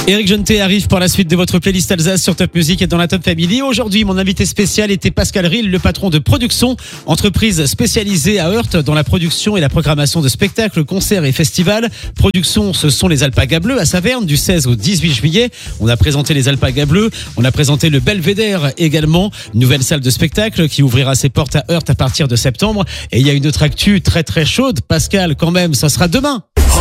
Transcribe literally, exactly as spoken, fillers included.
Éric Jeantet arrive pour la suite de votre playlist Alsace sur Top Music et dans la Top Family. Aujourd'hui, mon invité spécial était Pascal Ril, le patron de Production, entreprise spécialisée à Heurt dans la production et la programmation de spectacles, concerts et festivals. Production, ce sont les Alpagas Bleus à Saverne du seize au dix-huit juillet. On a présenté les Alpagas Bleus, on a présenté le Belvédère également, une nouvelle salle de spectacle qui ouvrira ses portes à Heurt à partir de septembre. Et il y a une autre actu très très chaude, Pascal, quand même, ça sera demain.